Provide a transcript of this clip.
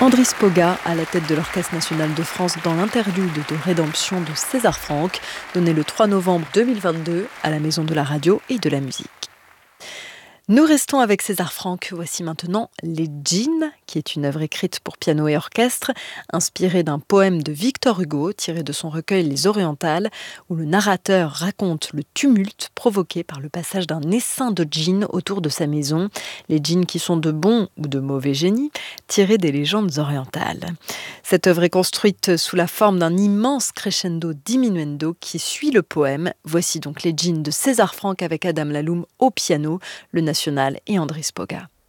Andris Poga, à la tête de l'Orchestre national de France dans l'interlude de Rédemption de César Franck, donné le 3 novembre 2022 à la Maison de la radio et de la musique. Nous restons avec César Franck. Voici maintenant Les Djinns, qui est une œuvre écrite pour piano et orchestre, inspirée d'un poème de Victor Hugo, tiré de son recueil Les Orientales, où le narrateur raconte le tumulte provoqué par le passage d'un essaim de djinns autour de sa maison. Les djinns qui sont de bons ou de mauvais génies, tirés des légendes orientales. Cette œuvre est construite sous la forme d'un immense crescendo diminuendo qui suit le poème. Voici donc Les Djinns de César Franck avec Adam Laloum au piano, le national et Andris Poga.